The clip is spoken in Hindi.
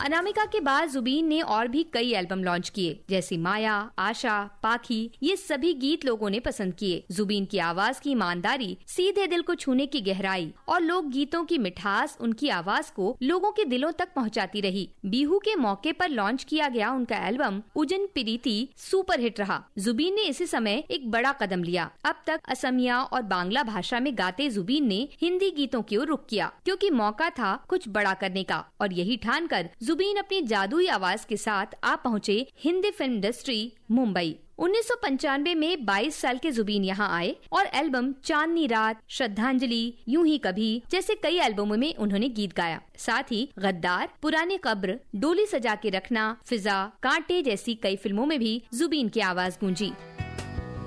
अनामिका के बाद जुबीन ने और भी कई एल्बम लॉन्च किए, जैसे माया, आशा, पाखी। ये सभी गीत लोगों ने पसंद किए। जुबीन की आवाज की ईमानदारी, सीधे दिल को छूने की गहराई और लोक गीतों की मिठास उनकी आवाज को लोगों के दिलों तक पहुंचाती रही। बिहू के मौके पर लॉन्च किया गया उनका एल्बम उजन प्रीति सुपर हिट रहा। जुबीन ने इसी समय एक बड़ा कदम लिया। अब तक असमिया और बांग्ला भाषा में गाते जुबीन ने हिंदी गीतों की ओर रुख किया, क्योंकि मौका था कुछ बड़ा करने का। और यही ठानकर जुबीन अपनी जादुई आवाज के साथ आ पहुँचे हिंदी फिल्म इंडस्ट्री मुंबई। 1995 में 22 साल के जुबीन यहाँ आए और एल्बम चांदनी रात, श्रद्धांजलि, यूं ही कभी जैसे कई एल्बमों में उन्होंने गीत गाया। साथ ही गद्दार, पुरानी कब्र, डोली सजा के रखना, फिजा, कांटे जैसी कई फिल्मों में भी जुबीन की आवाज गूंजी।